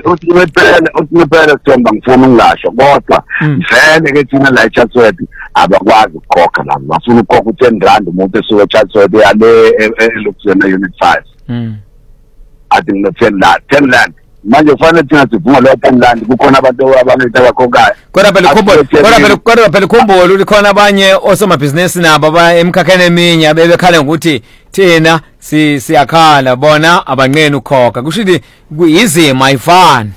uthi ngempela Themba ngifuna ungilasho kodwa vele ke thina la eChatsworth abakwazi ukukhokha labo bafuna ukukhokha u10 umuntu esuka eChatsworth yale eLuxembourg unit 5 athi ngine10 rand manje kufanele thina sivunga lo 10 rand kukhona abantu abangithi abakhokhayo kodwa phela khumbula ulikhona abanye osomabhizinisi nabo emkhakheni eminye bebekhala ukuthi thina siyakhala bona abanqeni ukhokha kushithi izima ayifani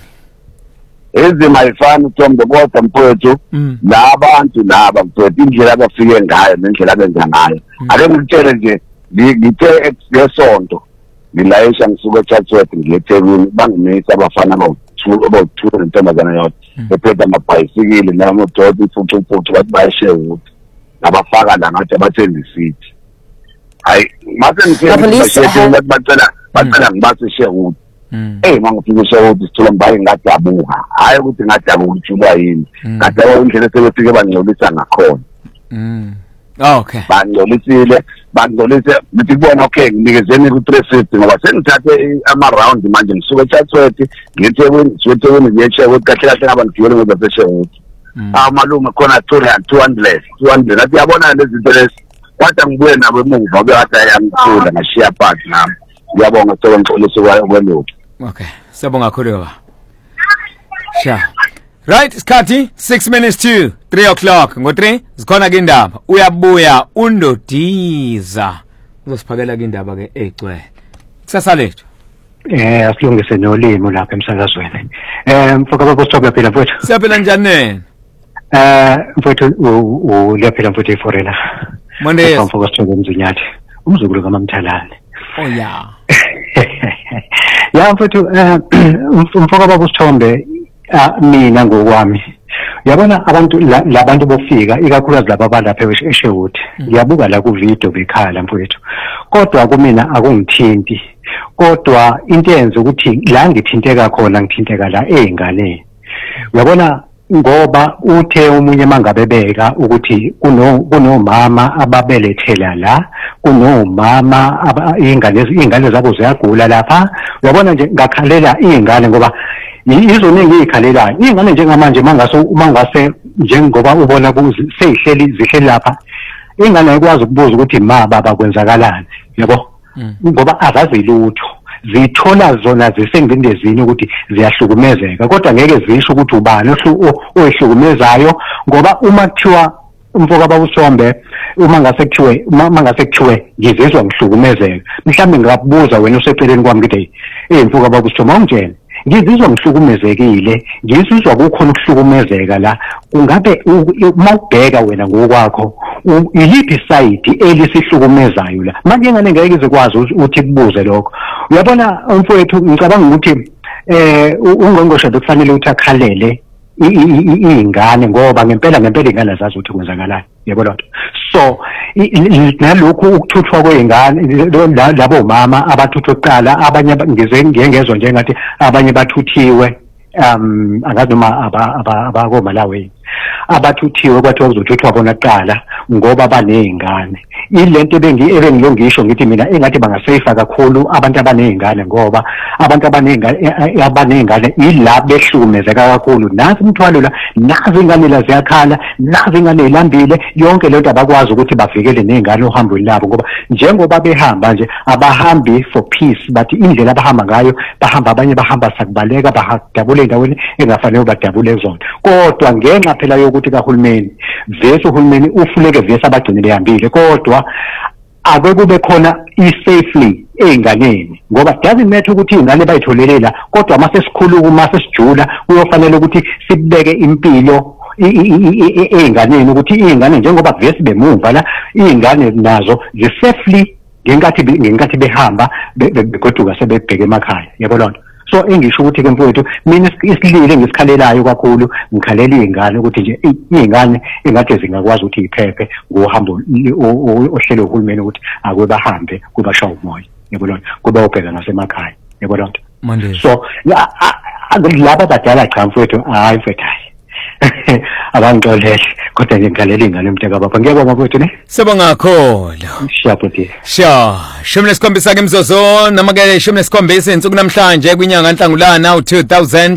Themba kodwa mfowethu labantu laba mfowethu indlela abafike ngayo nendlela abenza ngayo ake ngitshele nje ngithe ngesonto ngilayisha ngisuka eChatsworth ngiyeThekwini bangimisa abafana abawu2 nentombazana yodwa bephethe amabhayisikili namodothi futhi bathi bayishe ukuthi nabafaka la ngathi abathenga isithi hayi mase ngifike bacela ngibase share mangifike share ukuthi sithola mbayi ngadabuka hayi ukuthi ngadabuka ujulwa yini ngadabuka indlela sebefike bangcolisa ngakhona okay bangcolise bithi kubona okay nginikezeni ku350 ngoba sengithathe ama-round manje ngisuka eChatsworth ngiyeThekwini ngiyeshaya ukuthi kahle ngaba ngigibele ngizaseshaya ukuthi malume khona 200 athi yabona lezi zinto lezi kwathi ngibuye nabo emuva bekade ayangithula ngashiya phansi nami ngiyabonga sokungixolisa kwelokhu okay siyabonga kakhulu sha right isikhathi 6 minutes to 3 o'clock ngo3 zikhona ke indaba uyabuya undodiza uzosiphakela ke indaba ke egcwele kusasa lethu asilungise nolimo lapha emsakazweni mfoka babosithoba phela mfowethu siyaphela njani mfowethu uyaphela mfowethu eforela Monday mfoka sithoba emzinyathi umzukulu kaMamthalane yeah ya mfowethu mfoka babosithombe mina ngokwami yabona abantu labantu bofika ikakhulukazi laba abalapha eSherwood ngiyabuka la ku video bekhala mfowethu kodwa kumina akungithinti kodwa into yenza ukuthi la ngithinteka khona ngithinteka la ezingane uyabona ngoba uthe umunye mangabebeka ukuthi kunomama ababelethela la kunomama ingane zabo ziyagula lapha uyabona nje ngakhalela izingane ngoba izona engiyikhalelayo ingane njengamanje mangase njengoba ubona zihleli lapha ingane ayikwazi ukubuza ukuthi ma baba kwenzakalani yabo ngoba azazi lutho zithola zona zisengindezini ukuthi ziyahlukumezeka kodwa ngeke zisho ukuthi ubani oyihlukumezayo ngoba uma kuthiwa umfoka babusombe mangase kuthiwe ngizizwa ngihlukumezeka mhlawumbe ngakubuza wena useceleni kwami ngithi mfoka babusombe ungitshela ngizizwa ngihlukumezekile ngizizwa kukhona ukuhlukumezeka la ungabe mawubheka wena ngokwakho iliphi side elisihlukumezayo la manje ingane ngeke izikwazi ukuthi kubuze lokho uyabona mfowethu ngicabanga ukuthi ungqongqoshe kufanele ukuthi akhalele izingane ngoba ngempela ingane zazi ukuthi kwenzakalani yebo lonto so nalokhu ukuthuthwa kwezingane labo mama abathuthwa kuqala abanye ngiyengezwa njengathi abanye bathuthiwe angazi noma abakomalawi abathuthiwe kwathiwa kuzothuthwa bona kuqala ngoba banezingane ilento ebengilongisho ngithi mina engathi bangaseyifa kakhulu abantu abanezingane ngoba abantu abanezingane ila behlukumezeka kakhulu nazi umthwalo la nazi ingane la ziyakhala nazi ingane ilambile yonke lento abakwazi ukuthi bavikele nezingane ohambweni labo ngoba njengoba behamba nje abahambi for peace bathi indlela abahamba ngayo abanye bahamba sakubaleka bahadabule endaweni engafanele badabule zona kodwa ngenxa phela yokuthi kahulumeni uhulumeni ufuleke vese abagcine behambile kodwa ake kube khona safely einganeni ngoba doesn't matter ukuthi ingane bayitholelela kodwa mase sikhuluma mase sijula kuyofanele ukuthi sibeke impilo einganeni ukuthi ingane njengoba vese bemumva la ingane nazo safely ngenkathi behamba begoduka sebebheke emakhaya yabo lonto so engisho ukuthi ke mfowethu mina isilile ngisikhalelayo kakhulu ngikhalela izingane ukuthi nje izingane engade zingakwazi ukuthi iphephe ngohambo ohlelo uhulumeni ukuthi akwe bahambe kubashawa umoya yebo lonto kuba ubheka nasemakhaya yebo lonto so laba badala cha mfowethu hayi mfowethu abangixolele kodwa nje ngikhalela izingane umteka baba ngiyabonga mfowethu ne sebonga kakhulu shabuti shumi nesikhombisa ke mzozo namake shumi nesikhombisa insuku namhlanje kwinyanga kaNhlangulana 2000